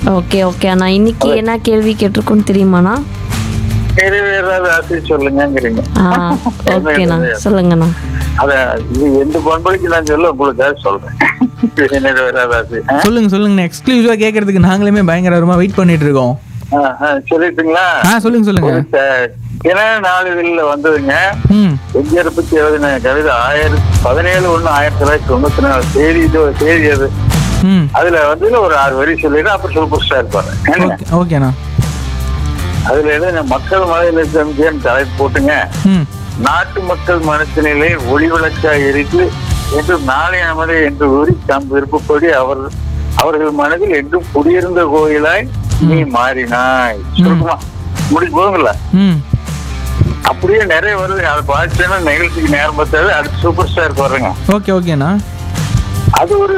Okay okay அண்ணா, இன்னைக்கு என்ன கேள்வி கேட்டிருக்கோன்னு தெரியுமாண்ணா? நிறைவேறாத ஆசை சொல்லுங்கிறீங்க. ஓகேண்ணா, சொல்லுங்கண்ணா. அத இது எந்த பண்புக்கு நான் சொல்ல உங்களுக்காக சொல்றேன். நிறைவேறாத ஆசை சொல்லுங்க. எக்ஸ்க்ளூசிவா கேட்கறதுக்கு நாங்களுமே பயங்கரமா வெயிட் பண்ணிட்டு இருக்கோம். சொல்லிட்டுங்களா? சொல்லுங்க. ஏன்னா 4 இதுல வந்ததுங்க. எம்ஜிஆர் பத்தி எழுதின கவிதை 17/1/1994 தேதி அது. அதுல வந்து ஒரு 6 வரி சொல்லிட்டு அப்புறம் சூப்பர் ஸ்டார் இருப்பாரு. ஓகேண்ணா. அதுல எழுதின மக்கள் மனதில் தலைப்பு போட்டுங்க. நாட்டு மக்கள் மனத்தினிலே ஒளி விளக்காய் இருக்கு என்று நாளை நமது என்று கூறி தம் விருப்பப்படி அவர்கள் மனதில் என்றும் குடியிருந்த கோயிலாய் நீ மாறினாய். சுருக்கமா முடிச்சு போதுங்களா? அப்படியே நிறைய வருது. அதை பார்த்துன்னா நிகழ்ச்சிக்கு நேரம் பார்த்தாது அடுத்து சூப்பர் ஸ்டாருக்கு வர்றேங்க. ஓகேண்ணா. அது ஒரு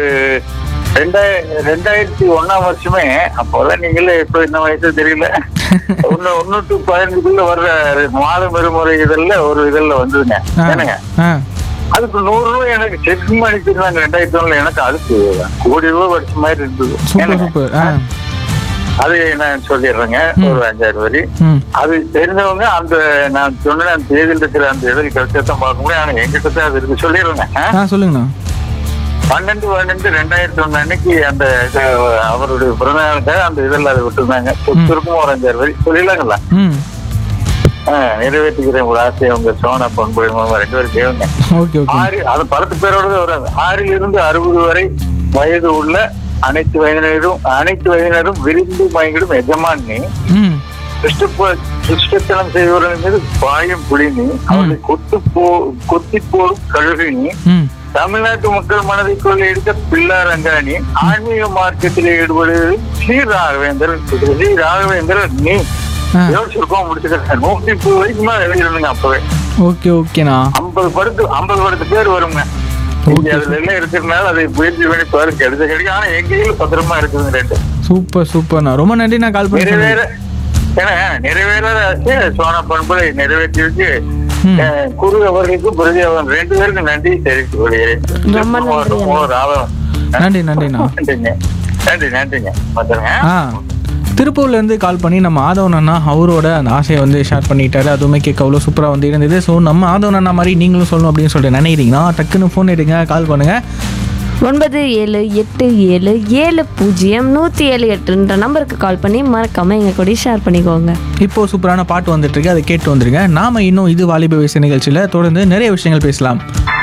2001 வருஷமே. அப்போதான் நீங்களே இப்ப என்ன வயசு தெரியல. 1 to 15 வர்ற மாதம் இருமுறை இதழ்ல ஒரு இதழ்ல வந்ததுங்க. என்னங்க அதுக்கு 100 ரூபாய் எனக்கு செக் அனுப்பிச்சிருந்தாங்க 2001. எனக்கு அதுக்கு கோடி ரூபாய் வச்ச மாதிரி இருந்தது. அது நான் சொல்லிடுறேங்க. ஒரு 5-6 வரி. அது தெரிஞ்சவங்க அந்த நான் சொன்ன அந்த தேதியில் இருக்கிற அந்த இதழ் கருத்தான் பார்க்க முடியும். ஆனா என்கிட்ட தான் அது இருக்கு. சொல்லிடுறேங்க. சொல்லுங்க. 12/12/2001 அன்னைக்கு அந்த அவருடைய பிறந்தநாளுக்காக அந்த இதெல்லாம் அதை விட்டுருந்தாங்க. சுருக்கமா ஒரு 5-6 வரி சொல்லிடலாங்களா? நிறைவேற்றிக்கிறேன் உங்க ஆசையை. உங்க சோனா பண்பு 2 பேரும் கேளுங்க. 6 அது 10 பேரோட வராது. 6 to 60 வரை வயது உள்ள அனைத்து வயதினரும் விரும்பி மயங்கிடும் எஜமான் நீ. துஷ்டத்தனம் செய்வர்கள் மீது பாயும் புலி நீ. அவர்களை கொத்தி போடும் கழுகு நீ. தமிழ்நாட்டு மக்கள் மனதை கொள்ள எடுத்த பிள்ளாரங்காணி. ஆன்மீக மார்க்கத்தில் ஈடுபடுவது ஸ்ரீ ராகவேந்திரன் நீ. சுருக்கம் முடிச்சுக்கிறேன். 130 வரைக்கும் தான் எழுதிருந்துங்க அப்பவே. ஓகேண்ணா. 50 படத்து பேர் வருங்க. அதுல எல்லாம் இருக்கிறதுனால அதை முயற்சி பண்ணி பாருங்க. கிடைக்கும். ஆனா எங்க கையில பத்திரமா இருக்குது. 2 சூப்பர்ண்ணா. ரொம்ப நன்றி. நான் கால் பண்ணி நிறைவேறாத ஆசை சோனா பண்புகளை நிறைவேற்றிருக்கு. குரு அவர்களுக்கும் பிரதி அவர்கள் 2 பேருக்கும் நன்றி தெரிவித்து கொள்கிறேன். நன்றிங்க. திருப்பூர்ல இருந்து கால் பண்ணி நம்ம ஆதவன் அண்ணா அவரோட அந்த ஆசையை வந்து ஷேர் பண்ணிட்டாரு. அதுவுமே கேட்க அவ்வளோ சூப்பராக வந்து இருந்தது. ஸோ நம்ம ஆதவன் அண்ணா மாதிரி நீங்களும் சொல்லணும் அப்படின்னு சொல்லிட்டு நினைக்கிறீங்கன்னா டக்குன்னு ஃபோன் எடுங்க, கால் பண்ணுங்க. 9787700178 நம்பருக்கு கால் பண்ணி மறக்காம எங்க கூட ஷேர் பண்ணிக்கோங்க. இப்போ சூப்பரான பாட்டு வந்துட்டு இருக்கு, அதை கேட்டு வந்துருங்க. நாம இன்னும் இது வாலிப வயசு நிகழ்ச்சியில தொடர்ந்து நிறைய விஷயங்கள் பேசலாம்.